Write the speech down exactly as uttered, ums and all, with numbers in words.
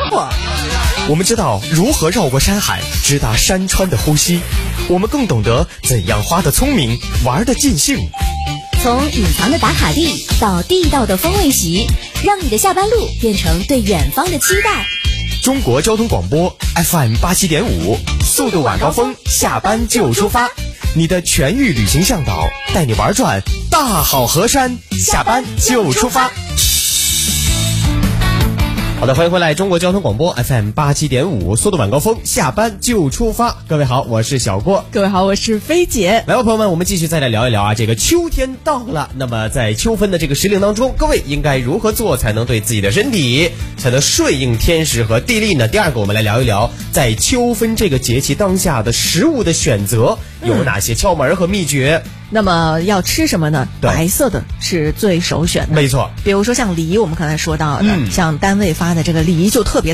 我们知道如何绕过山海，直达山川的呼吸，我们更懂得怎样花得聪明，玩得尽兴。 从隐藏的打卡地到地道的风味席，让你的下班路变成对远方的期待。 中国交通广播 F M 八七点五，速度晚高峰，下班就出发。你的全域旅行向导，带你玩转大好河山，下班就出发。好的，欢迎回来，中国交通广播 F M 八七点五，速度晚高峰，下班就出发。各位好，我是小郭。 各位好，我是菲姐。 来吧，朋友们，我们继续再来聊一聊啊，这个秋天到了。那么在秋分的这个时令当中，各位应该如何做才能对自己的身体才能顺应天时和地利呢？第二个，我们来聊一聊在秋分这个节气当下的食物的选择有哪些窍门和秘诀。嗯， 那么要吃什么呢？白色的是最首选的， 没错。 比如说像梨，我们刚才说到的， 嗯， 像单位发的这个梨就特别